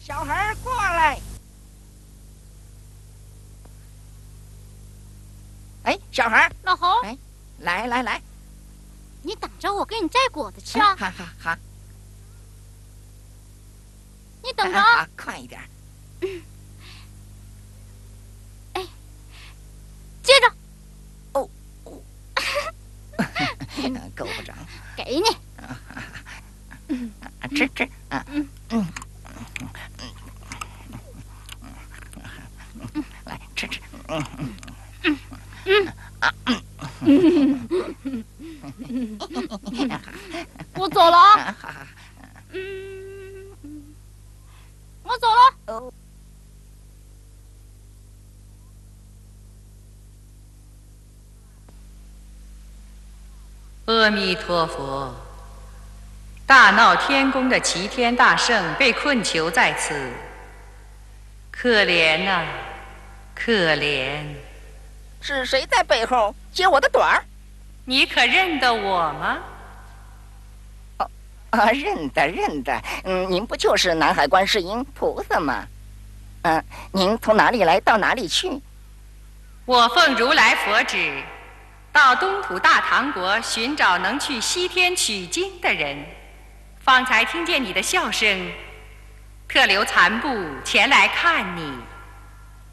小孩过来。哎，小孩， 老侯， 哎，来， 你等着，我给你摘果子吃啊！ 好， 你等着啊！ 快一点。 哎，接着。 哦，够不着。 给你。 吃啊。来吃。 我走了啊。我走了。 哦。 阿弥陀佛！大闹天宫的齐天大圣被困囚在此，可怜呐，可怜！ 是谁在背后揭我的短儿？ 你可认得我吗？ 认得。您不就是南海观世音菩萨吗？您从哪里来到哪里去？ 我奉如来佛旨，到东土大唐国寻找能去西天取经的人，方才听见你的笑声，特留残部前来看你。